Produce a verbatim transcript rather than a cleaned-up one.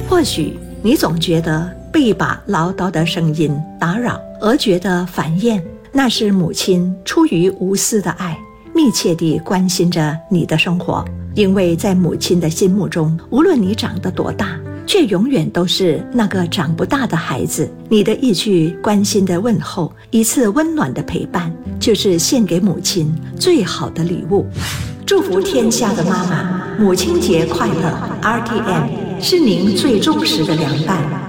或许你总觉得被一把唠叨的声音打扰而觉得烦厌，那是母亲出于无私的爱，密切地关心着你的生活。因为在母亲的心目中，无论你长得多大，却永远都是那个长不大的孩子。你的一句关心的问候，一次温暖的陪伴，就是献给母亲最好的礼物。祝福天下的妈妈，母亲节快乐。 R T M 是您最忠实的良伴。